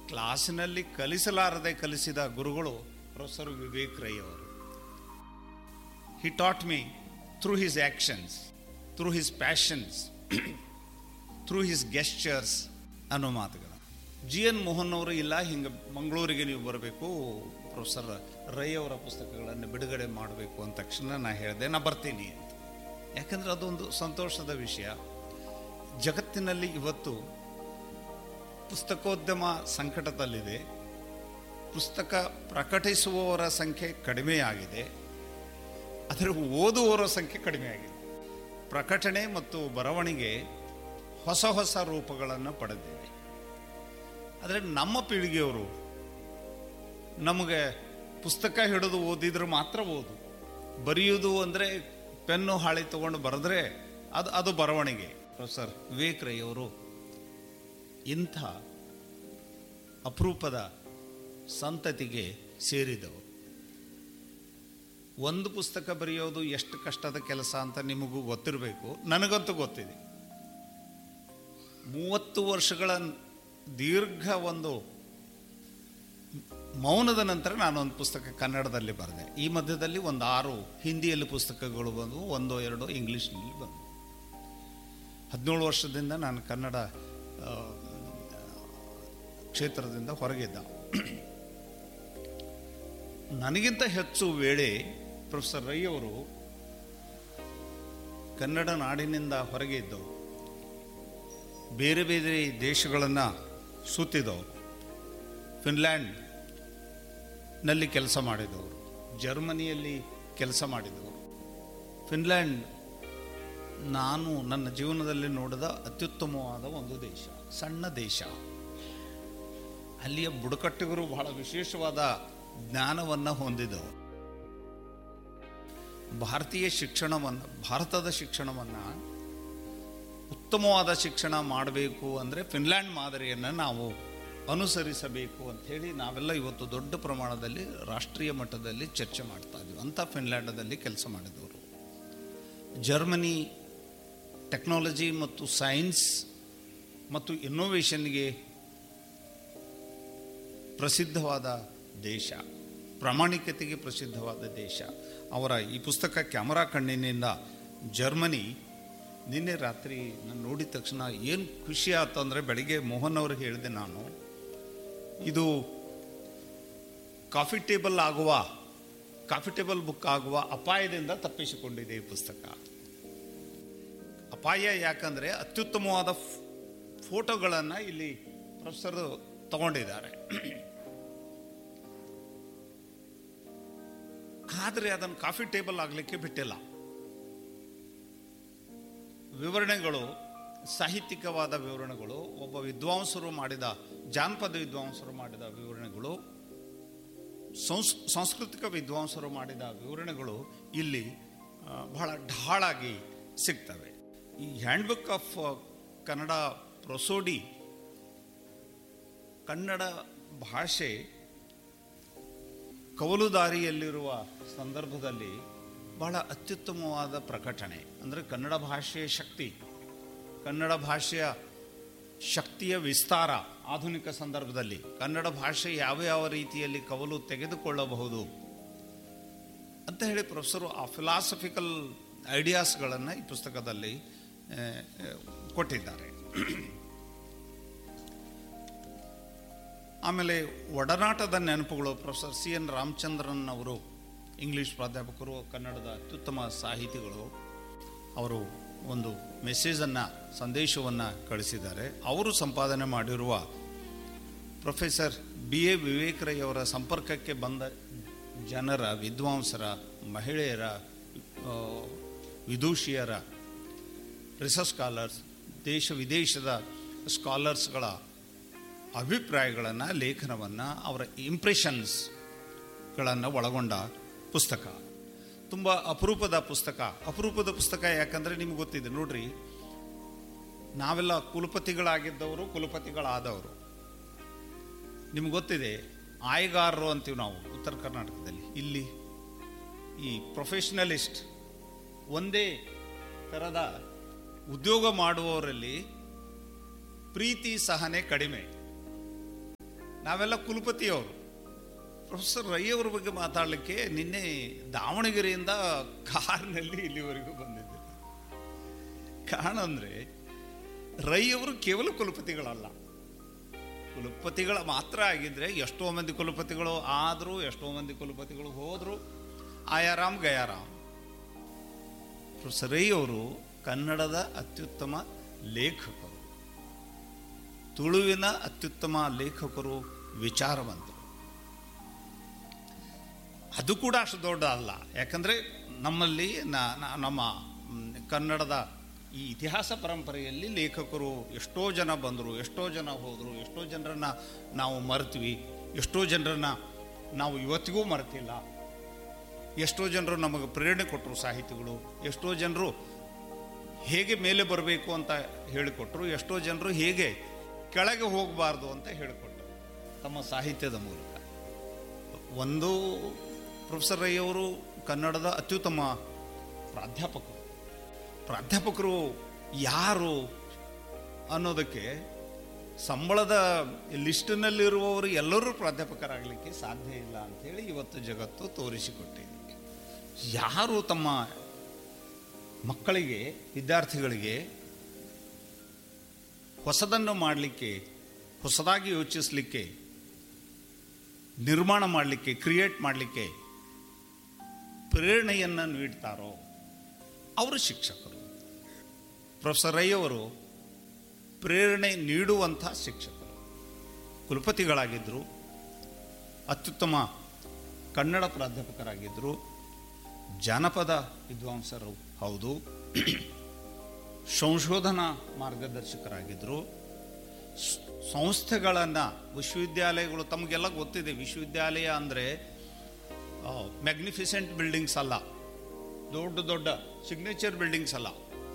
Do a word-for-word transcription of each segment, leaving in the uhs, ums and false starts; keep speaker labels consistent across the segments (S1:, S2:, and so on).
S1: ಕ್ಲಾಸಿನಲ್ಲಿ ಕಲಿಸಲಾರದೆ ಕಲಿಸಿದ ಗುರುಗಳು ಪ್ರೊಫೆಸರ್ ವಿವೇಕ್ ರೈ ಅವರು. ಹಿ taught me through his actions, through his passions, through his gestures ಅನ್ನೋ ಮಾತುಗಳು. ಜಿ ಎನ್ ಮೋಹನ್ ಅವರು ಇಲ್ಲ, ಹಿಂಗೆ ಮಂಗಳೂರಿಗೆ ನೀವು ಬರಬೇಕು, ಪ್ರೊಫೆಸರ್ ರೈ ಅವರ ಪುಸ್ತಕಗಳನ್ನು ಬಿಡುಗಡೆ ಮಾಡಬೇಕು ಅಂದ ತಕ್ಷಣ ನಾನು ಹೇಳಿದೆ ನಾ ಬರ್ತೀನಿ ಅಂತ. ಯಾಕಂದರೆ ಅದೊಂದು ಸಂತೋಷದ ವಿಷಯ. ಜಗತ್ತಿನಲ್ಲಿ ಇವತ್ತು ಪುಸ್ತಕೋದ್ಯಮ ಸಂಕಟದಲ್ಲಿದೆ. ಪುಸ್ತಕ ಪ್ರಕಟಿಸುವವರ ಸಂಖ್ಯೆ ಕಡಿಮೆಯಾಗಿದೆ, ಆದರೆ ಓದುವವರ ಸಂಖ್ಯೆ ಕಡಿಮೆಯಾಗಿದೆ. ಪ್ರಕಟಣೆ ಮತ್ತು ಬರವಣಿಗೆ ಹೊಸ ಹೊಸ ರೂಪಗಳನ್ನು ಪಡೆದಿವೆ. ಆದರೆ ನಮ್ಮ ಪೀಳಿಗೆಯವರು ನಮಗೆ ಪುಸ್ತಕ ಹಿಡಿದು ಓದಿದ್ರೆ ಮಾತ್ರ ಓದು, ಬರೆಯುವುದು ಅಂದರೆ ಪೆನ್ನು ಹಾಳಿ ತಗೊಂಡು ಬರೆದ್ರೆ ಅದು ಅದು ಬರವಣಿಗೆ. ಪ್ರೊಫೆಸರ್ ವಿವೇಕ್ ರೈ ಅವರು ಇಂಥ ಅಪರೂಪದ ಸಂತತಿಗೆ ಸೇರಿದವರು. ಒಂದು ಪುಸ್ತಕ ಬರೆಯೋದು ಎಷ್ಟು ಕಷ್ಟದ ಕೆಲಸ ಅಂತ ನಿಮಗೂ ಗೊತ್ತಿರಬೇಕು, ನನಗಂತೂ ಗೊತ್ತಿದೆ. ಮೂವತ್ತು ವರ್ಷಗಳ ದೀರ್ಘ ಒಂದು ಮೌನದ ನಂತರ ನಾನೊಂದು ಪುಸ್ತಕ ಕನ್ನಡದಲ್ಲಿ ಬರೆದೆ. ಈ ಮಧ್ಯದಲ್ಲಿ ಒಂದು ಆರು ಹಿಂದಿಯಲ್ಲಿ ಪುಸ್ತಕಗಳು ಬಂದವು, ಒಂದೋ ಎರಡೋ ಇಂಗ್ಲೀಷ್ನಲ್ಲಿ ಬಂದವು. ಹದಿನೇಳು ವರ್ಷದಿಂದ ನಾನು ಕನ್ನಡ ಕ್ಷೇತ್ರದಿಂದ ಹೊರಗಿದ್ದ. ನನಗಿಂತ ಹೆಚ್ಚು ವೇಳೆ ಪ್ರೊಫೆಸರ್ ರೈ ಅವರು ಕನ್ನಡ ನಾಡಿನಿಂದ ಹೊರಗೆ ಇದ್ದವರು, ಬೇರೆ ಬೇರೆ ದೇಶಗಳನ್ನು ಸುತ್ತಿದವರು, ಫಿನ್ಲ್ಯಾಂಡ್ನಲ್ಲಿ ಕೆಲಸ ಮಾಡಿದವರು, ಜರ್ಮನಿಯಲ್ಲಿ ಕೆಲಸ ಮಾಡಿದವರು. ಫಿನ್ಲ್ಯಾಂಡ್ ನಾನು ನನ್ನ ಜೀವನದಲ್ಲಿ ನೋಡಿದ ಅತ್ಯುತ್ತಮವಾದ ಒಂದು ದೇಶ, ಸಣ್ಣ ದೇಶ. ಅಲ್ಲಿಯ ಬುಡಕಟ್ಟಿಗರು ಬಹಳ ವಿಶೇಷವಾದ ಜ್ಞಾನವನ್ನು ಹೊಂದಿದವರು. ಭಾರತೀಯ ಶಿಕ್ಷಣವನ್ನು, ಭಾರತದ ಶಿಕ್ಷಣವನ್ನು ಉತ್ತಮವಾದ ಶಿಕ್ಷಣ ಮಾಡಬೇಕು ಅಂದರೆ ಫಿನ್ಲ್ಯಾಂಡ್ ಮಾದರಿಯನ್ನು ನಾವು ಅನುಸರಿಸಬೇಕು ಅಂಥೇಳಿ ನಾವೆಲ್ಲ ಇವತ್ತು ದೊಡ್ಡ ಪ್ರಮಾಣದಲ್ಲಿ ರಾಷ್ಟ್ರೀಯ ಮಟ್ಟದಲ್ಲಿ ಚರ್ಚೆ ಮಾಡ್ತಾ ಇದ್ದೀವಿ. ಅಂಥ ಫಿನ್ಲ್ಯಾಂಡದಲ್ಲಿ ಕೆಲಸ ಮಾಡಿದವರು. ಜರ್ಮನಿ ಟೆಕ್ನಾಲಜಿ ಮತ್ತು ಸೈನ್ಸ್ ಮತ್ತು ಇನ್ನೋವೇಷನ್ಗೆ ಪ್ರಸಿದ್ಧವಾದ ದೇಶ, ಪ್ರಾಮಾಣಿಕತೆಗೆ ಪ್ರಸಿದ್ಧವಾದ ದೇಶ. ಅವರ ಈ ಪುಸ್ತಕ ಕ್ಯಾಮರಾ ಕಣ್ಣಿನಿಂದ ಜರ್ಮನಿ ನಿನ್ನೆ ರಾತ್ರಿ ನಾನು ನೋಡಿದ ತಕ್ಷಣ ಏನು ಖುಷಿ ಆಯ್ತು ಅಂದರೆ, ಬೆಳಗ್ಗೆ ಮೋಹನ್ ಅವ್ರಿಗೆ ಹೇಳಿದೆ ನಾನು, ಇದು ಕಾಫಿ ಟೇಬಲ್ ಆಗುವ ಕಾಫಿ ಟೇಬಲ್ ಬುಕ್ ಆಗುವ ಅಪಾಯದಿಂದ ತಪ್ಪಿಸಿಕೊಂಡಿದೆ ಈ ಪುಸ್ತಕ. ಅಪಾಯ ಯಾಕಂದರೆ ಅತ್ಯುತ್ತಮವಾದ ಫೋಟೋಗಳನ್ನು ಇಲ್ಲಿ ಪ್ರೊಫೆಸರ್ ತಗೊಂಡಿದ್ದಾರೆ. ಆದರೆ ಅದನ್ನು ಕಾಫಿ ಟೇಬಲ್ ಆಗಲಿಕ್ಕೆ ಬಿಟ್ಟಿಲ್ಲ. ವಿವರಣೆಗಳು, ಸಾಹಿತ್ಯಿಕವಾದ ವಿವರಣೆಗಳು, ಒಬ್ಬ ವಿದ್ವಾಂಸರು ಮಾಡಿದ, ಜಾನಪದ ವಿದ್ವಾಂಸರು ಮಾಡಿದ ವಿವರಣೆಗಳು, ಸಂಸ್ ಸಾಂಸ್ಕೃತಿಕ ವಿದ್ವಾಂಸರು ಮಾಡಿದ ವಿವರಣೆಗಳು ಇಲ್ಲಿ ಬಹಳ ಢಾಳಾಗಿ ಸಿಗ್ತವೆ. ಈ ಹ್ಯಾಂಡ್ಬುಕ್ ಆಫ್ ಕನ್ನಡ ಪ್ರೊಸೋಡಿ ಕನ್ನಡ ಭಾಷೆ ಕವಲುದಾರಿಯಲ್ಲಿರುವ ಸಂದರ್ಭದಲ್ಲಿ ಬಹಳ ಅತ್ಯುತ್ತಮವಾದ ಪ್ರಕಟಣೆ. ಅಂದರೆ ಕನ್ನಡ ಭಾಷೆಯ ಶಕ್ತಿ, ಕನ್ನಡ ಭಾಷೆಯ ಶಕ್ತಿಯ ವಿಸ್ತಾರ, ಆಧುನಿಕ ಸಂದರ್ಭದಲ್ಲಿ ಕನ್ನಡ ಭಾಷೆ ಯಾವ ಯಾವ ರೀತಿಯಲ್ಲಿ ಕವಲು ತೆಗೆದುಕೊಳ್ಳಬಹುದು ಅಂತ ಹೇಳಿ ಪ್ರೊಫೆಸರು ಆ ಫಿಲಾಸಫಿಕಲ್ ಐಡಿಯಾಸ್ಗಳನ್ನು ಈ ಪುಸ್ತಕದಲ್ಲಿ ಕೊಟ್ಟಿದ್ದಾರೆ. ಆಮೇಲೆ ಒಡನಾಟದ ನೆನಪುಗಳು, ಪ್ರೊಫೆಸರ್ ಸಿ ಎನ್ ರಾಮಚಂದ್ರನ್ ಅವರು ಇಂಗ್ಲೀಷ್ ಪ್ರಾಧ್ಯಾಪಕರು, ಕನ್ನಡದ ಅತ್ಯುತ್ತಮ ಸಾಹಿತಿಗಳು. ಅವರು ಒಂದು ಮೆಸೇಜನ್ನು, ಸಂದೇಶವನ್ನು ಕಳಿಸಿದ್ದಾರೆ. ಅವರು ಸಂಪಾದನೆ ಮಾಡಿರುವ professor B A Vivek Rai ಅವರ ಸಂಪರ್ಕಕ್ಕೆ ಬಂದ ಜನರ, ವಿದ್ವಾಂಸರ, ಮಹಿಳೆಯರ, ವಿದೂಷಿಯರ, ರಿಸರ್ಚ್ ಸ್ಕಾಲರ್ಸ್, ದೇಶ ವಿದೇಶದ ಸ್ಕಾಲರ್ಸ್ಗಳ ಅಭಿಪ್ರಾಯಗಳನ್ನು, ಲೇಖನವನ್ನು, ಅವರ ಇಂಪ್ರೆಷನ್ಸ್ಗಳನ್ನು ಒಳಗೊಂಡ ಪುಸ್ತಕ. ತುಂಬ ಅಪರೂಪದ ಪುಸ್ತಕ. ಅಪರೂಪದ ಪುಸ್ತಕ ಯಾಕಂದರೆ ನಿಮ್ಗೆ ಗೊತ್ತಿದೆ ನೋಡ್ರಿ, ನಾವೆಲ್ಲ ಕುಲಪತಿಗಳಾಗಿದ್ದವರು, ಕುಲಪತಿಗಳಾದವರು. ನಿಮ್ಗೆ ಗೊತ್ತಿದೆ, ಆಯ್ಗಾರರು ಅಂತೀವಿ ನಾವು ಉತ್ತರ ಕರ್ನಾಟಕದಲ್ಲಿ. ಇಲ್ಲಿ ಈ ಪ್ರೊಫೆಷನಲಿಸ್ಟ್, ಒಂದೇ ಥರದ ಉದ್ಯೋಗ ಮಾಡುವವರಲ್ಲಿ ಪ್ರೀತಿ ಸಹನೆ ಕಡಿಮೆ. ನಾವೆಲ್ಲ ಕುಲಪತಿಯವರು. ಪ್ರೊಫೆಸರ್ ರೈ ಅವ್ರ ಬಗ್ಗೆ ಮಾತಾಡಲಿಕ್ಕೆ ನಿನ್ನೆ ದಾವಣಗೆರೆಯಿಂದ ಕಾರ್ನಲ್ಲಿ ಇಲ್ಲಿವರೆಗೂ ಬಂದಿದ್ದೆ. ಕಾರಣ ಅಂದರೆ ರೈ ಅವರು ಕೇವಲ ಕುಲಪತಿಗಳಲ್ಲ, ಕುಲಪತಿಗಳ ಮಾತ್ರ ಆಗಿದ್ದರೆ ಎಷ್ಟೋ ಮಂದಿ ಕುಲಪತಿಗಳು ಆದರೂ, ಎಷ್ಟೋ ಮಂದಿ ಕುಲಪತಿಗಳು ಹೋದರು, ಆಯಾರಾಮ್ ಗಯಾರಾಮ್. ಪ್ರೊಫೆಸರ್ ರೈ ಅವರು ಕನ್ನಡದ ಅತ್ಯುತ್ತಮ ಲೇಖಕರು, ತುಳುವಿನ ಅತ್ಯುತ್ತಮ ಲೇಖಕರು, ವಿಚಾರವಂತರು. ಅದು ಕೂಡ ಅಷ್ಟು ದೊಡ್ಡ ಅಲ್ಲ, ಯಾಕಂದರೆ ನಮ್ಮಲ್ಲಿ ನಮ್ಮ ಕನ್ನಡದ ಈ ಇತಿಹಾಸ ಪರಂಪರೆಯಲ್ಲಿ ಲೇಖಕರು ಎಷ್ಟೋ ಜನ ಬಂದರು, ಎಷ್ಟೋ ಜನ ಹೋದರು, ಎಷ್ಟೋ ಜನರನ್ನು ನಾವು ಮರೆತ್ವಿ, ಎಷ್ಟೋ ಜನರನ್ನು ನಾವು ಇವತ್ತಿಗೂ ಮರೆತಿಲ್ಲ. ಎಷ್ಟೋ ಜನರು ನಮಗೆ ಪ್ರೇರಣೆ ಕೊಟ್ಟರು ಸಾಹಿತಿಗಳು, ಎಷ್ಟೋ ಜನರು ಹೇಗೆ ಮೇಲೆ ಬರಬೇಕು ಅಂತ ಹೇಳಿಕೊಟ್ರು, ಎಷ್ಟೋ ಜನರು ಹೇಗೆ ಕೆಳಗೆ ಹೋಗಬಾರ್ದು ಅಂತ ಹೇಳಿಕೊಟ್ರು ತಮ್ಮ ಸಾಹಿತ್ಯದ ಮೂಲಕ. ಒಂದು ಪ್ರೊಫೆಸರ್ ರೈ ಅವರು ಕನ್ನಡದ ಅತ್ಯುತ್ತಮ ಪ್ರಾಧ್ಯಾಪಕರು. ಪ್ರಾಧ್ಯಾಪಕರು ಯಾರು ಅನ್ನೋದಕ್ಕೆ ಸಂಬಳದ ಲಿಸ್ಟಿನಲ್ಲಿರುವವರು ಎಲ್ಲರೂ ಪ್ರಾಧ್ಯಾಪಕರಾಗಲಿಕ್ಕೆ ಸಾಧ್ಯ ಇಲ್ಲ ಅಂಥೇಳಿ ಇವತ್ತು ಜಗತ್ತು ತೋರಿಸಿಕೊಟ್ಟಿದೆ. ಯಾರು ತಮ್ಮ ಮಕ್ಕಳಿಗೆ, ವಿದ್ಯಾರ್ಥಿಗಳಿಗೆ ಹೊಸದನ್ನು ಮಾಡಲಿಕ್ಕೆ, ಹೊಸದಾಗಿ ಯೋಚಿಸಲಿಕ್ಕೆ, ನಿರ್ಮಾಣ ಮಾಡಲಿಕ್ಕೆ, ಕ್ರಿಯೇಟ್ ಮಾಡಲಿಕ್ಕೆ ಪ್ರೇರಣೆಯನ್ನು ನೀಡ್ತಾರೋ ಅವರು ಶಿಕ್ಷಕರು. ಪ್ರೊಫೆಸರ್ ರೈ ಅವರು ಪ್ರೇರಣೆ ನೀಡುವಂಥ ಶಿಕ್ಷಕರು. ಕುಲಪತಿಗಳಾಗಿದ್ದರು, ಅತ್ಯುತ್ತಮ ಕನ್ನಡ ಪ್ರಾಧ್ಯಾಪಕರಾಗಿದ್ದರು, ಜಾನಪದ ವಿದ್ವಾಂಸರು ಹೌದು, ಸಂಶೋಧನಾ ಮಾರ್ಗದರ್ಶಕರಾಗಿದ್ದರು. ಸಂಸ್ಥೆಗಳನ್ನು, ವಿಶ್ವವಿದ್ಯಾಲಯಗಳು ತಮಗೆಲ್ಲ ಗೊತ್ತಿದೆ, ವಿಶ್ವವಿದ್ಯಾಲಯ ಅಂದರೆ ಮ್ಯಾಗ್ನಿಫಿಸೆಂಟ್ ಬಿಲ್ಡಿಂಗ್ಸ್ ಅಲ್ಲ, ದೊಡ್ಡ ದೊಡ್ಡ ಸಿಗ್ನೇಚರ್ ಬಿಲ್ಡಿಂಗ್ಸ್ ಅಲ್ಲ.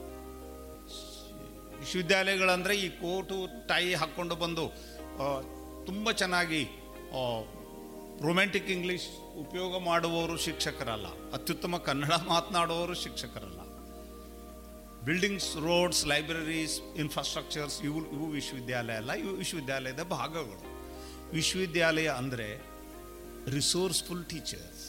S1: ವಿಶ್ವವಿದ್ಯಾಲಯಗಳಂದರೆ ಈ ಕೋಟು ಟೈ ಹಾಕ್ಕೊಂಡು ಬಂದು ತುಂಬ ಚೆನ್ನಾಗಿ ರೊಮ್ಯಾಂಟಿಕ್ ಇಂಗ್ಲೀಷ್ ಉಪಯೋಗ ಮಾಡುವವರು ಶಿಕ್ಷಕರಲ್ಲ, ಅತ್ಯುತ್ತಮ ಕನ್ನಡ ಮಾತನಾಡುವವರು ಶಿಕ್ಷಕರಲ್ಲ. ಬಿಲ್ಡಿಂಗ್ಸ್, ರೋಡ್ಸ್, ಲೈಬ್ರರೀಸ್, ಇನ್ಫ್ರಾಸ್ಟ್ರಕ್ಚರ್ಸ್ ಇವು ಇವು ವಿಶ್ವವಿದ್ಯಾಲಯ ಅಲ್ಲ, ಇವು ವಿಶ್ವವಿದ್ಯಾಲಯದ ಭಾಗಗಳು. ವಿಶ್ವವಿದ್ಯಾಲಯ ಅಂದರೆ ರಿಸೋರ್ಸ್ಫುಲ್ ಟೀಚರ್ಸ್.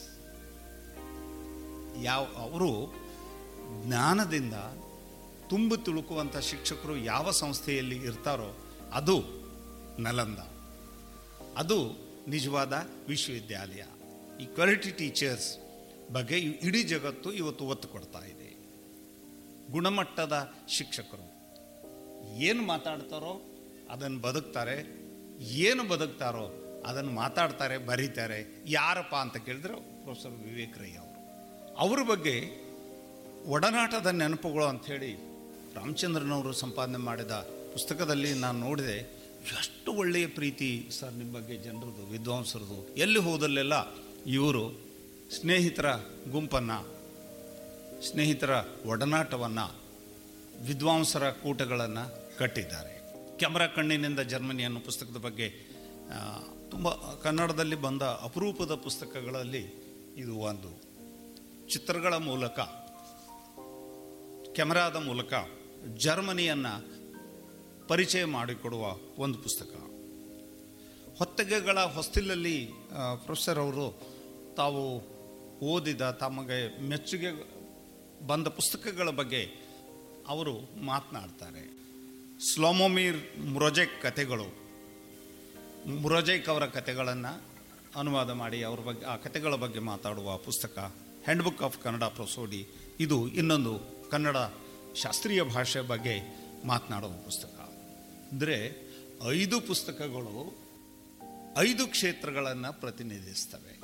S1: ಯಾವ ಅವರು ಜ್ಞಾನದಿಂದ ತುಂಬಿ ತುಳುಕುವಂಥ ಶಿಕ್ಷಕರು ಯಾವ ಸಂಸ್ಥೆಯಲ್ಲಿ ಇರ್ತಾರೋ ಅದು ನಲಂದ, ಅದು ನಿಜವಾದ ವಿಶ್ವವಿದ್ಯಾಲಯ. ಈ ಕ್ವಾಲಿಟಿ ಟೀಚರ್ಸ್ ಬಗ್ಗೆ ಇಡೀ ಜಗತ್ತು ಇವತ್ತು ಒತ್ತು ಕೊಡ್ತಾ ಇದೆ. ಗುಣಮಟ್ಟದ ಶಿಕ್ಷಕರು ಏನು ಮಾತಾಡ್ತಾರೋ ಅದನ್ನು ಬದುಕ್ತಾರೆ, ಏನು ಬದುಕ್ತಾರೋ ಅದನ್ನು ಮಾತಾಡ್ತಾರೆ, ಬರೀತಾರೆ. ಯಾರಪ್ಪ ಅಂತ ಕೇಳಿದ್ರೆ ಪ್ರೊಫೆಸರ್ ವಿವೇಕ್ ರೈ ಅವರು. ಅವ್ರ ಬಗ್ಗೆ ಒಡನಾಟದ ನೆನಪುಗಳು ಅಂಥೇಳಿ ರಾಮಚಂದ್ರನವರು ಸಂಪಾದನೆ ಮಾಡಿದ ಪುಸ್ತಕದಲ್ಲಿ ನಾನು ನೋಡಿದೆ. ಎಷ್ಟು ಒಳ್ಳೆಯ ಪ್ರೀತಿ ಸರ್ ನಿಮ್ಮ ಬಗ್ಗೆ ಜನರದು, ವಿದ್ವಾಂಸರದು. ಎಲ್ಲಿ ಹೋದಲ್ಲೆಲ್ಲ ಇವರು ಸ್ನೇಹಿತರ ಗುಂಪನ್ನು, ಸ್ನೇಹಿತರ ಒಡನಾಟವನ್ನು, ವಿದ್ವಾಂಸರ ಕೂಟಗಳನ್ನು ಕಟ್ಟಿದ್ದಾರೆ. ಕ್ಯಾಮ್ರಾ ಕಣ್ಣಿನಿಂದ ಜರ್ಮನಿ ಅನ್ನೋ ಪುಸ್ತಕದ ಬಗ್ಗೆ ತುಂಬ ಕನ್ನಡದಲ್ಲಿ ಬಂದ ಅಪರೂಪದ ಪುಸ್ತಕಗಳಲ್ಲಿ ಇದು ಒಂದು. ಚಿತ್ರಗಳ ಮೂಲಕ, ಕ್ಯಾಮರಾದ ಮೂಲಕ ಜರ್ಮನಿಯನ್ನು ಪರಿಚಯ ಮಾಡಿಕೊಡುವ ಒಂದು ಪುಸ್ತಕ. ಹೊತ್ತಗೆಗಳ ಹೊಸ್ತಿಲಲ್ಲಿ ಪ್ರೊಫೆಸರ್ ಅವರು ತಾವು ಓದಿದ, ತಮಗೆ ಮೆಚ್ಚುಗೆ ಬಂದ ಪುಸ್ತಕಗಳ ಬಗ್ಗೆ ಅವರು ಮಾತನಾಡ್ತಾರೆ. ಸ್ಲೋಮೊಮೀರ್ ಮುರೋಜೆಕ್ ಕಥೆಗಳು, ಮುರೋಜೆಕ್ ಅವರ ಕಥೆಗಳನ್ನು ಅನುವಾದ ಮಾಡಿ ಅವ್ರ ಬಗ್ಗೆ, ಆ ಕಥೆಗಳ ಬಗ್ಗೆ ಮಾತಾಡುವ ಪುಸ್ತಕ ಹ್ಯಾಂಡ್ ಬುಕ್ ಆಫ್ ಕನ್ನಡ ಪ್ರೊಸೋಡಿ. ಇದು ಇನ್ನೊಂದು ಕನ್ನಡ ಶಾಸ್ತ್ರೀಯ ಭಾಷೆ ಬಗ್ಗೆ ಮಾತನಾಡುವ ಪುಸ್ತಕ. ಅಂದರೆ ಐದು ಪುಸ್ತಕಗಳು ಐದು ಕ್ಷೇತ್ರಗಳನ್ನು ಪ್ರತಿನಿಧಿಸ್ತವೆ.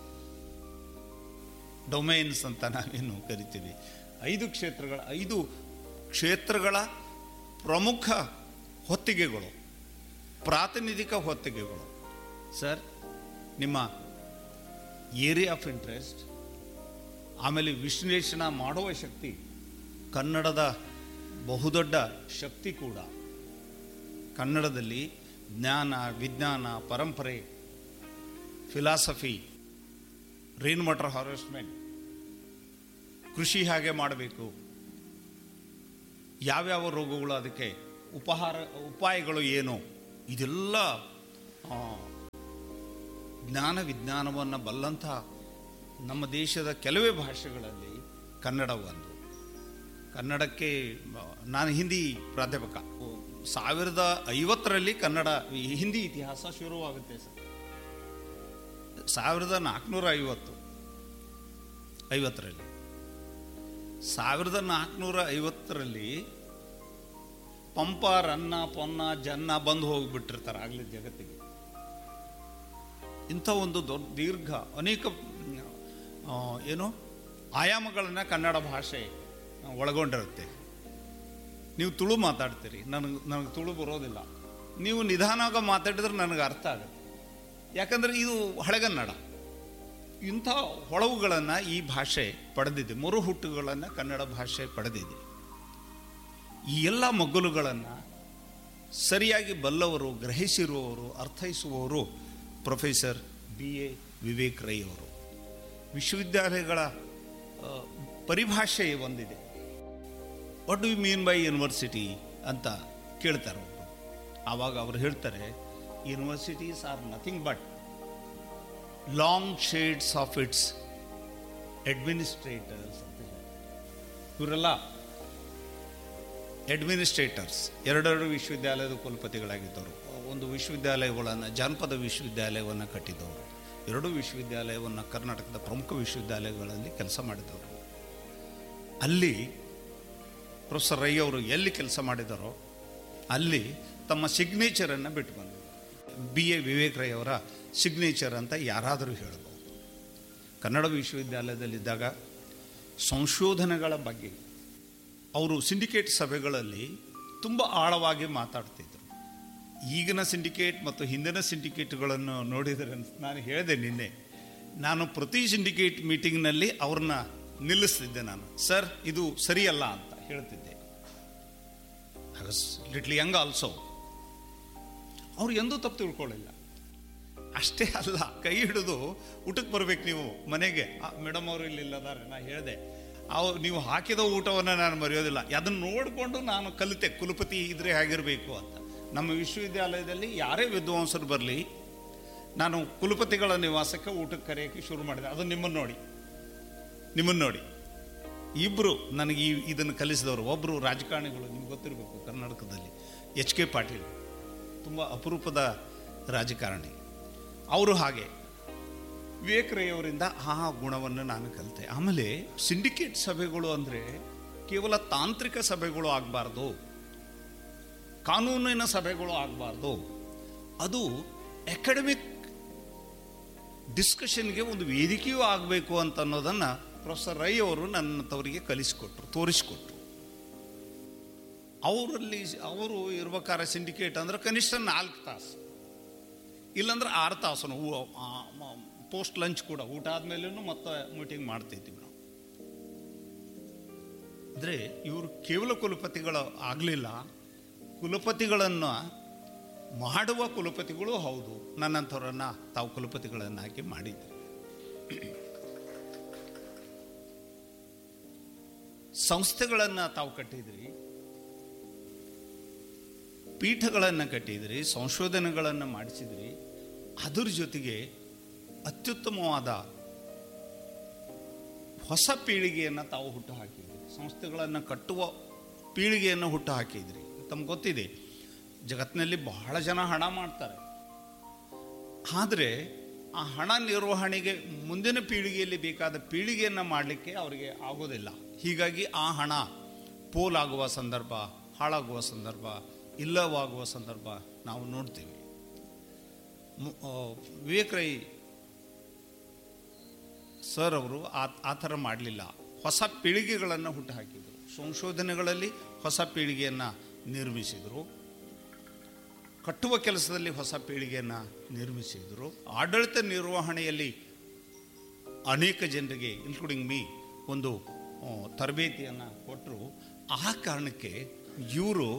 S1: ಡೊಮೈನ್ಸ್ ಅಂತ ನಾವೇನು ಕರಿತೀವಿ. ಐದು ಕ್ಷೇತ್ರಗಳ ಐದು ಕ್ಷೇತ್ರಗಳ ಪ್ರಮುಖ ಹೊತ್ತಿಗೆಗಳು, ಪ್ರಾತಿನಿಧಿಕ ಹೊತ್ತಿಗೆಗಳು. ಸರ್, ನಿಮ್ಮ ಏರಿಯಾ ಆಫ್ ಇಂಟ್ರೆಸ್ಟ್, ಆಮೇಲೆ ವಿಶ್ಲೇಷಣೆ ಮಾಡುವ ಶಕ್ತಿ ಕನ್ನಡದ ಬಹುದೊಡ್ಡ ಶಕ್ತಿ ಕೂಡ. ಕನ್ನಡದಲ್ಲಿ ಜ್ಞಾನ, ವಿಜ್ಞಾನ, ಪರಂಪರೆ, ಫಿಲಾಸಫಿ, ರೈನ್ ವಾಟರ್ ಹಾರ್ವೆಸ್ಟ್ಮೆಂಟ್, ಕೃಷಿ ಹೇಗೆ ಮಾಡಬೇಕು, ಯಾವ್ಯಾವ ರೋಗಗಳು, ಅದಕ್ಕೆ ಉಪಹಾರ ಉಪಾಯಗಳು ಏನು, ಇದೆಲ್ಲ ವಿಜ್ಞಾನ ವಿಜ್ಞಾನವನ್ನು ಬಲ್ಲಂಥ ನಮ್ಮ ದೇಶದ ಕೆಲವೇ ಭಾಷೆಗಳಲ್ಲಿ ಕನ್ನಡ ಒಂದು. ಕನ್ನಡಕ್ಕೆ ನಾನು ಹಿಂದಿ ಪ್ರಾಧ್ಯಾಪಕ. ಸಾವಿರದ ಐವತ್ತರಲ್ಲಿ ಕನ್ನಡ ಹಿಂದಿ ಇತಿಹಾಸ ಶುರುವಾಗುತ್ತೆ ಸರ್. ಸಾವಿರದ ನಾಲ್ಕುನೂರ ಐವತ್ತು ಐವತ್ತರಲ್ಲಿ ಸಾವಿರದ ನಾಲ್ಕುನೂರ ಐವತ್ತರಲ್ಲಿ ಪಂಪ, ರನ್ನ, ಪೊನ್ನ, ಜನ್ನ ಬಂದು ಹೋಗಿಬಿಟ್ಟಿರ್ತಾರೆ ಆಗಲೇ ಜಗತ್ತಿಗೆ. ಇಂಥ ಒಂದು ದೊಡ್ಡ ದೀರ್ಘ ಅನೇಕ ಏನು ಆಯಾಮಗಳನ್ನು ಕನ್ನಡ ಭಾಷೆ ಒಳಗೊಂಡಿರುತ್ತೆ. ನೀವು ತುಳು ಮಾತಾಡ್ತೀರಿ, ನನಗೆ ನನಗೆ ತುಳು ಬರೋದಿಲ್ಲ. ನೀವು ನಿಧಾನವಾಗಿ ಮಾತಾಡಿದ್ರೆ ನನಗೆ ಅರ್ಥ ಆಗುತ್ತೆ, ಯಾಕಂದರೆ ಇದು ಹಳೆಗನ್ನಡ. ಇಂಥ ಹೊಳವುಗಳನ್ನು ಈ ಭಾಷೆ ಪಡೆದಿದೆ, ಮರು ಹುಟ್ಟುಗಳನ್ನು ಕನ್ನಡ ಭಾಷೆ ಪಡೆದಿದೆ. ಈ ಎಲ್ಲ ಮಗ್ಗಲುಗಳನ್ನು ಸರಿಯಾಗಿ ಬಲ್ಲವರು, ಗ್ರಹಿಸಿರುವವರು, ಅರ್ಥೈಸುವವರು professor B A Vivek Rai ಅವರು. ವಿಶ್ವವಿದ್ಯಾಲಯಗಳ ಪರಿಭಾಷೆ ಒಂದಿದೆ. What do you mean by university ಅಂತ ಕೇಳ್ತಾರೆ ಒಬ್ಬರು. ಆವಾಗ ಅವರು ಹೇಳ್ತಾರೆ, universities are nothing but long shades of it's administrators ಅಂತ ಹೇಳಿ. ಇವರೆಲ್ಲ ಅಡ್ಮಿನಿಸ್ಟ್ರೇಟರ್ಸ್, ಎರಡೆರಡು ವಿಶ್ವವಿದ್ಯಾಲಯದ ಕುಲಪತಿಗಳಾಗಿದ್ದವರು. ಒಂದು ವಿಶ್ವವಿದ್ಯಾಲಯಗಳನ್ನು, ಜಾನಪದ ವಿಶ್ವವಿದ್ಯಾಲಯವನ್ನು ಕಟ್ಟಿದವರು, ಎರಡೂ ವಿಶ್ವವಿದ್ಯಾಲಯವನ್ನು ಕರ್ನಾಟಕದ ಪ್ರಮುಖ ವಿಶ್ವವಿದ್ಯಾಲಯಗಳಲ್ಲಿ ಕೆಲಸ ಮಾಡಿದವರು. ಅಲ್ಲಿ ಪ್ರೊಫೆಸರ್ ರೈ ಅವರು ಎಲ್ಲಿ ಕೆಲಸ ಮಾಡಿದಾರೋ ಅಲ್ಲಿ ತಮ್ಮ ಸಿಗ್ನೇಚರನ್ನು ಬಿಟ್ಟು ಬಂದರು. ಬಿ ಎ ವಿವೇಕ್ ರೈ ಅವರ ಸಿಗ್ನೇಚರ್ ಅಂತ ಯಾರಾದರೂ ಹೇಳ್ಬೋದು. ಕನ್ನಡ ವಿಶ್ವವಿದ್ಯಾಲಯದಲ್ಲಿದ್ದಾಗ ಸಂಶೋಧನೆಗಳ ಬಗ್ಗೆ ಅವರು ಸಿಂಡಿಕೇಟ್ ಸಭೆಗಳಲ್ಲಿ ತುಂಬ ಆಳವಾಗಿ ಮಾತಾಡ್ತಿದ್ರು. ಈಗಿನ ಸಿಂಡಿಕೇಟ್ ಮತ್ತು ಹಿಂದಿನ ಸಿಂಡಿಕೇಟ್ಗಳನ್ನು ನೋಡಿದರೆ, ನಾನು ಹೇಳಿದೆ ನಿನ್ನೆ, ನಾನು ಪ್ರತಿ ಸಿಂಡಿಕೇಟ್ ಮೀಟಿಂಗ್ನಲ್ಲಿ ಅವ್ರನ್ನ ನಿಲ್ಲಿಸ್ತಿದ್ದೆ. ನಾನು ಸರ್ ಇದು ಸರಿಯಲ್ಲ ಅಂತ ಹೇಳ್ತಿದ್ದೆ. I was little Young also. ಅವ್ರು ಎಂದೂ ತಪ್ಪು ತಿಳ್ಕೊಳ್ಳಿಲ್ಲ. ಅಷ್ಟೇ ಅಲ್ಲ, ಕೈ ಹಿಡಿದು ಊಟಕ್ಕೆ ಬರ್ಬೇಕು ನೀವು ಮನೆಗೆ. ಮೇಡಮ್ ಅವರು ಇಲ್ಲಿ ಇಲ್ಲದಾರೆ, ನಾ ಹೇಳಿದೆ ಅವು ನೀವು ಹಾಕಿದ ಊಟವನ್ನು ನಾನು ಮರೆಯೋದಿಲ್ಲ. ಅದನ್ನು ನೋಡಿಕೊಂಡು ನಾನು ಕಲಿತೆ, ಕುಲಪತಿ ಇದ್ರೆ ಹೇಗಿರಬೇಕು ಅಂತ. ನಮ್ಮ ವಿಶ್ವವಿದ್ಯಾಲಯದಲ್ಲಿ ಯಾರೇ ವಿದ್ವಾಂಸರು ಬರಲಿ, ನಾನು ಕುಲಪತಿಗಳ ನಿವಾಸಕ್ಕೆ ಊಟಕ್ಕೆ ಕರೆಯೋಕ್ಕೆ ಶುರು ಮಾಡಿದೆ. ಅದು ನಿಮ್ಮನ್ನು ನೋಡಿ ನಿಮ್ಮನ್ನು ನೋಡಿ ಇಬ್ಬರು ನನಗೆ ಈ ಇದನ್ನು ಕಲಿಸಿದವರು. ಒಬ್ಬರು ರಾಜಕಾರಣಿಗಳು, ನಿಮ್ಗೆ ಗೊತ್ತಿರಬೇಕು, ಕರ್ನಾಟಕದಲ್ಲಿ ಎಚ್ ಕೆ ಪಾಟೀಲ್, ತುಂಬ ಅಪರೂಪದ ರಾಜಕಾರಣಿ. ಅವರು ಹಾಗೆ ವಿವೇಕ್ ರೈ ಅವರಿಂದ ಆ ಗುಣವನ್ನು ನಾನು ಕಲಿತೆ. ಆಮೇಲೆ ಸಿಂಡಿಕೇಟ್ ಸಭೆಗಳು ಅಂದರೆ ಕೇವಲ ತಾಂತ್ರಿಕ ಸಭೆಗಳು ಆಗಬಾರ್ದು, ಕಾನೂನಿನ ಸಭೆಗಳು ಆಗಬಾರ್ದು, ಅದು ಅಕಾಡೆಮಿಕ್ ಡಿಸ್ಕಷನ್ಗೆ ಒಂದು ವೇದಿಕೆಯೂ ಆಗಬೇಕು ಅಂತ ಅನ್ನೋದನ್ನು ಪ್ರೊಫೆಸರ್ ರೈ ಅವರು ನನ್ನಂಥವರಿಗೆ ಕಲಿಸಿಕೊಟ್ರು, ತೋರಿಸಿಕೊಟ್ರು. ಅವರಲ್ಲಿ ಅವರು ಇರ್ಬೇಕಾದ್ರೆ ಸಿಂಡಿಕೇಟ್ ಅಂದರೆ ಕನಿಷ್ಠ ನಾಲ್ಕು ತಾಸು, ಇಲ್ಲಾಂದ್ರೆ ಆರು ತಾಸು ಪೋಸ್ಟ್ ಲಂಚ್ ಕೂಡ, ಊಟ ಆದಮೇಲೂ ಮತ್ತೆ ಮೀಟಿಂಗ್ ಮಾಡ್ತಿದ್ವಿ ನಾವು. ಅಂದರೆ ಇವರು ಕೇವಲ ಕುಲಪತಿಗಳು ಆಗಲಿಲ್ಲ, ಕುಲಪತಿಗಳನ್ನು ಮಾಡುವ ಕುಲಪತಿಗಳು ಹೌದು. ನನ್ನಂಥವ್ರನ್ನ ತಾವು ಕುಲಪತಿಗಳನ್ನಾಗಿ ಮಾಡಿದ್ರು. ಸಂಸ್ಥೆಗಳನ್ನು ತಾವು ಕಟ್ಟಿದ್ರಿ, ಪೀಠಗಳನ್ನು ಕಟ್ಟಿದ್ರಿ, ಸಂಶೋಧನೆಗಳನ್ನು ಮಾಡಿಸಿದ್ರಿ. ಅದರ ಜೊತೆಗೆ ಅತ್ಯುತ್ತಮವಾದ ಹೊಸ ಪೀಳಿಗೆಯನ್ನು ತಾವು ಹುಟ್ಟು ಹಾಕಿದ್ರಿ. ಸಂಸ್ಥೆಗಳನ್ನು ಕಟ್ಟುವ ಪೀಳಿಗೆಯನ್ನು ಹುಟ್ಟು ಹಾಕಿದ್ರಿ. ತಮ್ಗೆ ಗೊತ್ತಿದೆ, ಜಗತ್ತಿನಲ್ಲಿ ಬಹಳ ಜನ ಹಣ ಮಾಡ್ತಾರೆ, ಆದರೆ ಆ ಹಣ ನಿರ್ವಹಣೆಗೆ ಮುಂದಿನ ಪೀಳಿಗೆಯಲ್ಲಿ ಬೇಕಾದ ಪೀಳಿಗೆಯನ್ನು ಮಾಡಲಿಕ್ಕೆ ಅವರಿಗೆ ಆಗೋದಿಲ್ಲ. ಹೀಗಾಗಿ ಆ ಹಣ ಪೋಲಾಗುವ ಸಂದರ್ಭ, ಹಾಳಾಗುವ ಸಂದರ್ಭ, ಇಲ್ಲವಾಗುವ ಸಂದರ್ಭ ನಾವು ನೋಡ್ತೀವಿ. ವಿವೇಕ್ ರೈ ಸರ್ ಅವರು ಆ ಆ ಥರ ಮಾಡಲಿಲ್ಲ. ಹೊಸ ಪೀಳಿಗೆಗಳನ್ನು ಹುಟ್ಟು ಹಾಕಿದರು, ಸಂಶೋಧನೆಗಳಲ್ಲಿ ಹೊಸ ಪೀಳಿಗೆಯನ್ನು ನಿರ್ಮಿಸಿದರು, ಕಟ್ಟುವ ಕೆಲಸದಲ್ಲಿ ಹೊಸ ಪೀಳಿಗೆಯನ್ನು ನಿರ್ಮಿಸಿದರು, ಆಡಳಿತ ನಿರ್ವಹಣೆಯಲ್ಲಿ ಅನೇಕ ಜನರಿಗೆ ಇನ್ಕ್ಲೂಡಿಂಗ್ ಮೀ ಒಂದು ತರಬೇತಿಯನ್ನು ಕೊಟ್ಟರು. ಆ ಕಾರಣಕ್ಕೆ ಇವರು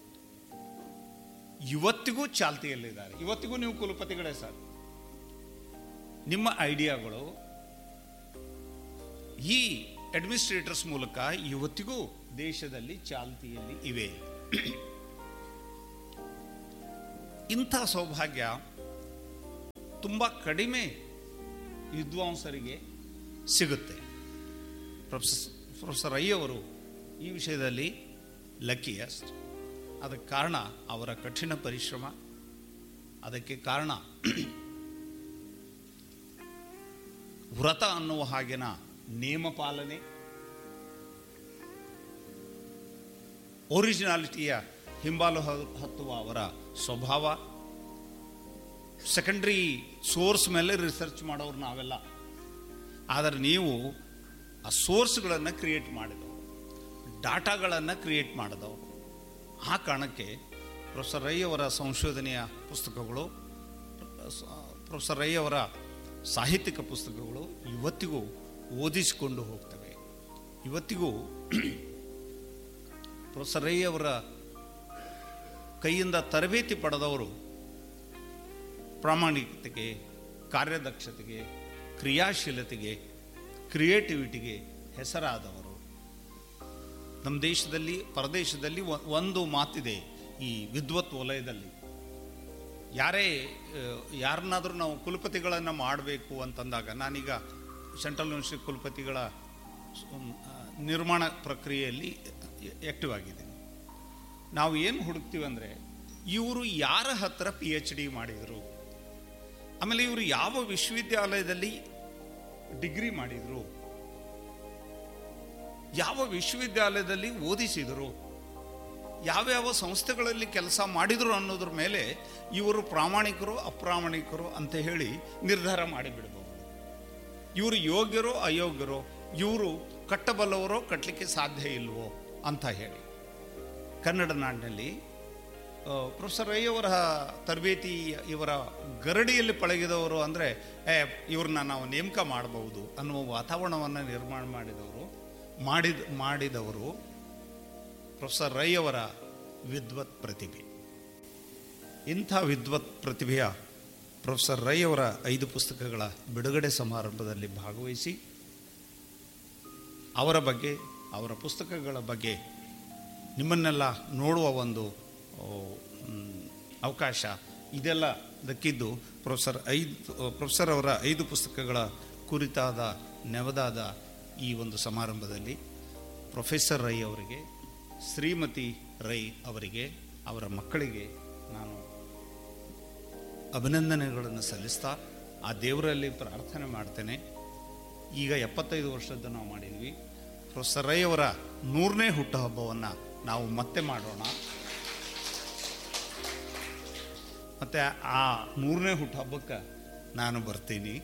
S1: ಇವತ್ತಿಗೂ ಚಾಲ್ತಿಯಲ್ಲಿದ್ದಾರೆ. ಇವತ್ತಿಗೂ ನೀವು ಕುಲಪತಿಗಳೇ ಸರ್. ನಿಮ್ಮ ಐಡಿಯಾಗಳು ಈ ಅಡ್ಮಿನಿಸ್ಟ್ರೇಟರ್ಸ್ ಮೂಲಕ ಇವತ್ತಿಗೂ ದೇಶದಲ್ಲಿ ಚಾಲ್ತಿಯಲ್ಲಿ ಇವೆ. ಇಂಥ ಸೌಭಾಗ್ಯ ತುಂಬ ಕಡಿಮೆ ವಿದ್ವಾಂಸರಿಗೆ ಸಿಗುತ್ತೆ. ಪ್ರೊಫೆಸರ್ ಪ್ರೊಫೆಸರ್ ರೈ ಅವರು ಈ ವಿಷಯದಲ್ಲಿ ಲಕ್ಕಿಯಸ್ಟ್. ಅದಕ್ಕೆ ಕಾರಣ ಅವರ ಕಠಿಣ ಪರಿಶ್ರಮ, ಅದಕ್ಕೆ ಕಾರಣ ವ್ರತ ಅನ್ನುವ ಹಾಗೆನ ನೇಮ ಪಾಲನೆ, ಒರಿಜಿನಾಲಿಟಿಯ ಹಿಂಬಾಲು ಹತ್ತುವ ಅವರ ಸ್ವಭಾವ. ಸೆಕೆಂಡ್ರಿ ಸೋರ್ಸ್ ಮೇಲೆ ರಿಸರ್ಚ್ ಮಾಡೋರು ನಾವೆಲ್ಲ, ಆದರೆ ನೀವು ಆ ಸೋರ್ಸ್ಗಳನ್ನು ಕ್ರಿಯೇಟ್ ಮಾಡಿದವರು, ಡಾಟಾಗಳನ್ನು ಕ್ರಿಯೇಟ್ ಮಾಡಿದವರು. ಆ ಕಾರಣಕ್ಕೆ ಪ್ರೊಫೆಸರ್ ರೈ ಅವರ ಸಂಶೋಧನೆಯ ಪುಸ್ತಕಗಳು, ಪ್ರೊಫೆಸರ್ ರೈ ಅವರ ಸಾಹಿತ್ಯಿಕ ಪುಸ್ತಕಗಳು ಇವತ್ತಿಗೂ ಓದಿಸಿಕೊಂಡು ಹೋಗ್ತವೆ. ಇವತ್ತಿಗೂ ಪ್ರೊಫೆಸರ್ ರೈ ಅವರ ಕೈಯಿಂದ ತರಬೇತಿ ಪಡೆದವರು ಪ್ರಾಮಾಣಿಕತೆಗೆ, ಕಾರ್ಯದಕ್ಷತೆಗೆ, ಕ್ರಿಯಾಶೀಲತೆಗೆ, ಕ್ರಿಯೇಟಿವಿಟಿಗೆ ಹೆಸರಾದವರು. ನಮ್ಮ ದೇಶದಲ್ಲಿ, ಪರದೇಶದಲ್ಲಿ ಒಂದು ಮಾತಿದೆ ಈ ವಿದ್ವತ್ ವಲಯದಲ್ಲಿ. ಯಾರೇ ಯಾರನ್ನಾದರೂ ನಾವು ಕುಲಪತಿಗಳನ್ನು ಮಾಡಬೇಕು ಅಂತಂದಾಗ, ನಾನೀಗ ಸೆಂಟ್ರಲ್ ಯೂನಿವರ್ಸಿಟಿ ಕುಲಪತಿಗಳ ನಿರ್ಮಾಣ ಪ್ರಕ್ರಿಯೆಯಲ್ಲಿ ಆ್ಯಕ್ಟಿವ್ ಆಗಿದ್ದೀನಿ. ನಾವು ಏನು ಹುಡುಕ್ತೀವಿ ಅಂದರೆ, ಇವರು ಯಾರ ಹತ್ರ ಪಿ ಎಚ್ ಡಿ ಮಾಡಿದರು, ಆಮೇಲೆ ಇವರು ಯಾವ ವಿಶ್ವವಿದ್ಯಾಲಯದಲ್ಲಿ ಡಿಗ್ರಿ ಮಾಡಿದರು, ಯಾವ ವಿಶ್ವವಿದ್ಯಾಲಯದಲ್ಲಿ ಓದಿಸಿದರು, ಯಾವ್ಯಾವ ಸಂಸ್ಥೆಗಳಲ್ಲಿ ಕೆಲಸ ಮಾಡಿದರು ಅನ್ನೋದ್ರ ಮೇಲೆ ಇವರು ಪ್ರಾಮಾಣಿಕರು ಅಪ್ರಾಮಾಣಿಕರು ಅಂತ ಹೇಳಿ ನಿರ್ಧಾರ ಮಾಡಿಬಿಡ್ಬೋದು. ಇವರು ಯೋಗ್ಯರೋ ಅಯೋಗ್ಯರೋ, ಇವರು ಕಟ್ಟಬಲ್ಲವರೋ ಕಟ್ಟಲಿಕ್ಕೆ ಸಾಧ್ಯ ಇಲ್ವೋ ಅಂತ ಹೇಳಿ. ಕನ್ನಡ ನಾಡಿನಲ್ಲಿ ಪ್ರೊಫೆಸರ್ ರೈ ಅವರ ತರಬೇತಿ, ಇವರ ಗರಡಿಯಲ್ಲಿ ಪಳಗಿದವರು ಅಂದರೆ ಏ ಇವ್ರನ್ನ ನಾವು ನೇಮಕ ಮಾಡಬಹುದು ಅನ್ನುವ ವಾತಾವರಣವನ್ನು ನಿರ್ಮಾಣ ಮಾಡಿದವರು ಮಾಡಿದ ಮಾಡಿದವರು ಪ್ರೊಫೆಸರ್ ರೈ ಅವರ ವಿದ್ವತ್ ಪ್ರತಿಭೆ. ಇಂಥ ವಿದ್ವತ್ ಪ್ರತಿಭೆಯ ಪ್ರೊಫೆಸರ್ ರೈ ಅವರ ಐದು ಪುಸ್ತಕಗಳ ಬಿಡುಗಡೆ ಸಮಾರಂಭದಲ್ಲಿ ಭಾಗವಹಿಸಿ ಅವರ ಬಗ್ಗೆ, ಅವರ ಪುಸ್ತಕಗಳ ಬಗ್ಗೆ ನಿಮ್ಮನ್ನೆಲ್ಲ ನೋಡುವ ಒಂದು ಅವಕಾಶ ಇದೆಲ್ಲ ದಕ್ಕಿದ್ದು ಪ್ರೊಫೆಸರ್ ಐದು ಪ್ರೊಫೆಸರ್ ಅವರ ಐದು ಪುಸ್ತಕಗಳ ಕುರಿತಾದ ನೆವದಾದ ಈ ಒಂದು ಸಮಾರಂಭದಲ್ಲಿ ಪ್ರೊಫೆಸರ್ ರೈ ಅವರಿಗೆ, ಶ್ರೀಮತಿ ರೈ ಅವರಿಗೆ, ಅವರ ಮಕ್ಕಳಿಗೆ ನಾನು ಅಭಿನಂದನೆಗಳನ್ನು ಸಲ್ಲಿಸ್ತಾ ಆ ದೇವರಲ್ಲಿ ಪ್ರಾರ್ಥನೆ ಮಾಡ್ತೇನೆ. ಈಗ ಎಪ್ಪತ್ತೈದು ವರ್ಷದ್ದು ನಾವು ಮಾಡಿದ್ವಿ. ಪ್ರೊಫೆಸರ್ ರೈ ಅವರ ನೂರನೇ ಹುಟ್ಟುಹಬ್ಬವನ್ನು ನಾವು ಮತ್ತೆ ಮಾಡೋಣ. ಮತ್ತು ಆ ನೂರನೇ ಹುಟ್ಟುಹಬ್ಬಕ್ಕೆ ನಾನು ಬರ್ತೀನಿ.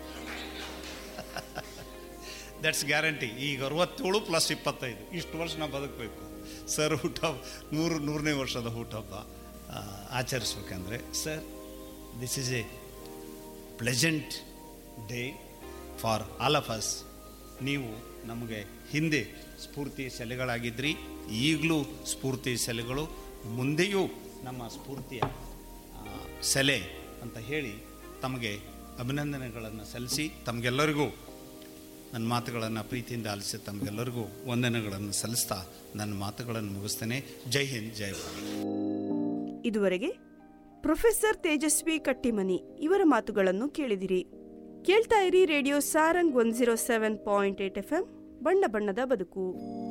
S1: That's guarantee. ಈಗ ಅರವತ್ತೇಳು ಪ್ಲಸ್ ಇಪ್ಪತ್ತೈದು, ಇಷ್ಟು ವರ್ಷ ನಾವು ಬದುಕಬೇಕು. ಸರ್ ಹುಟ್ಟುಹಬ್ಬ ನೂರು ನೂರನೇ ವರ್ಷದ ಹುಟ್ಟುಹಬ್ಬ ಆಚರಿಸ್ಬೇಕಂದ್ರೆ, sir this is A ಪ್ಲೆಜೆಂಟ್ day for all of us. ನೀವು ನಮಗೆ ಹಿಂದೆ ಸ್ಫೂರ್ತಿ ಸೆಲೆಗಳಾಗಿದ್ರಿ, ಈಗಲೂ ಸ್ಫೂರ್ತಿ ಸೆಲೆಗಳು, ಮುಂದೆಯೂ ನಮ್ಮ ಸ್ಫೂರ್ತಿಯ ಸೆಲೆ ಅಂತ ಹೇಳಿ ತಮಗೆ ಅಭಿನಂದನೆಗಳನ್ನು ಸಲ್ಲಿಸಿ, ತಮಗೆಲ್ಲರಿಗೂ ನನ್ನ ಮಾತುಗಳನ್ನು ಪ್ರೀತಿಯಿಂದ ಆಲಿಸಿ ತಮಗೆಲ್ಲರಿಗೂ ವಂದನೆಗಳನ್ನು ಸಲ್ಲಿಸ್ತಾ ನನ್ನ ಮಾತುಗಳನ್ನು ಮುಗಿಸ್ತೇನೆ. ಜೈ ಹಿಂದ್, ಜೈ ಭಾರತ್.
S2: ಇದುವರೆಗೆ ಪ್ರೊಫೆಸರ್ ತೇಜಸ್ವಿ ಕಟ್ಟಿಮನಿ ಇವರ ಮಾತುಗಳನ್ನು ಕೇಳಿದಿರಿ. ಕೇಳ್ತಾ ಇರಿ radio Sarang one zero seven point eight F M, ಬಣ್ಣ ಬಣ್ಣದ ಬದುಕು.